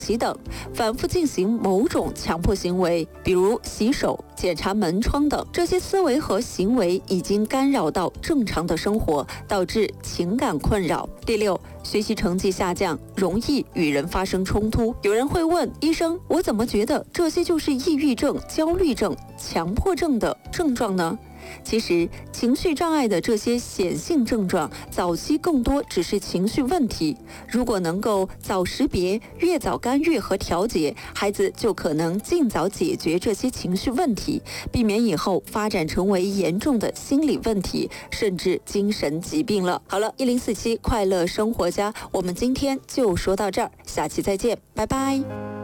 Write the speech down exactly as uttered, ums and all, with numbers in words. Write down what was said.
习等，反复进行某种强迫行为，比如洗手、检查门窗等。这些思维和行为已经干扰到正常的生活，导致情感困扰。第六，学习成绩下降，容易与人发生冲突。有人会问医生，我怎么觉得这些就是抑郁症、焦虑症、强迫症的症状呢？其实，情绪障碍的这些显性症状，早期更多只是情绪问题。如果能够早识别、越早干预和调节，孩子就可能尽早解决这些情绪问题，避免以后发展成为严重的心理问题，甚至精神疾病了。好了，一零四七快乐生活家，我们今天就说到这儿，下期再见，拜拜。